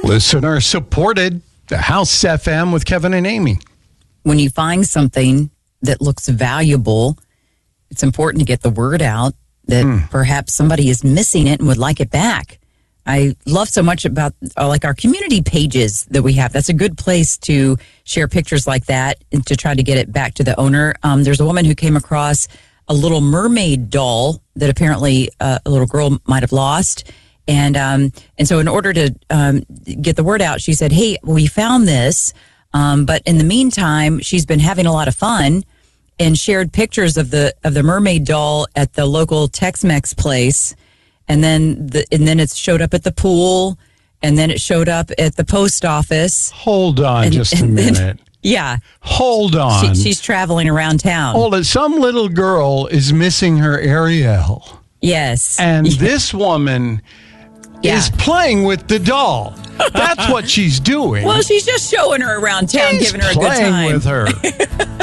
Listener supported. The House FM with Kevin and Amy. When you find something that looks valuable, it's important to get the word out that perhaps somebody is missing it and would like it back. I love so much about like our community pages that we have. That's a good place to share pictures like that and to try to get it back to the owner. There's a woman who came across a little mermaid doll that apparently a little girl might have lost. And so in order to get the word out, she said, hey, we found this. But in the meantime, she's been having a lot of fun and shared pictures of the mermaid doll at the local Tex-Mex place. And then it showed up at the pool, and then it showed up at the post office. Hold on just a minute. Yeah. Hold on. She's traveling around town. Hold on. Some little girl is missing her Ariel. Yes. And this woman is playing with the doll. That's what she's doing. Well, she's just showing her around town, She's giving her a good time. playing with her.